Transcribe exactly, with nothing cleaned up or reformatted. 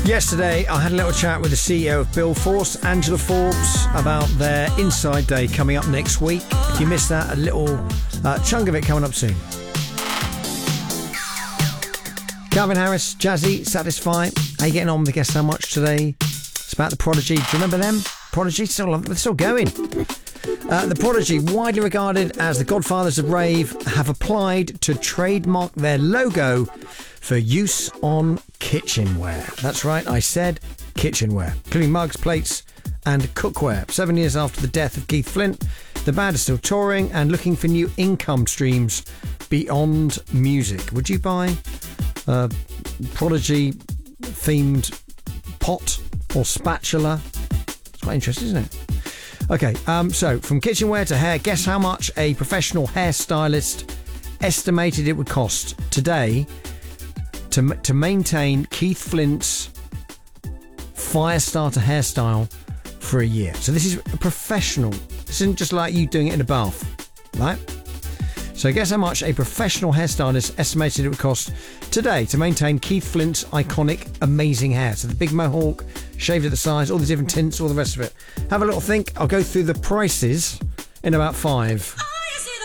Yesterday, I had a little chat with the C E O of Bill Force, Angela Forbes, about their Inside Day coming up next week. If you missed that, a little uh, chunk of it coming up soon. Calvin Harris, Jazzy, Satisfy. How you getting on with the Guess How Much today? It's about the Prodigy. Do you remember them? Prodigy, still, they're still going. Uh, the Prodigy, widely regarded as the godfathers of rave, have applied to trademark their logo for use on kitchenware. That's right, I said kitchenware, including mugs, plates and cookware. Seven years after the death of Keith Flint, the band is still touring and looking for new income streams beyond music. Would you buy a Prodigy themed pot or spatula? It's quite interesting, isn't it? Okay, um, so from kitchenware to hair, guess how much a professional hairstylist estimated it would cost today to to maintain Keith Flint's Firestarter hairstyle for a year. So this is a professional. This isn't just like you doing it in a bath, right? So guess how much a professional hairstylist estimated it would cost today to maintain Keith Flint's iconic, amazing hair. So the big mohawk, shaved at the sides, all the different tints, all the rest of it. Have a little think. I'll go through the prices in about five.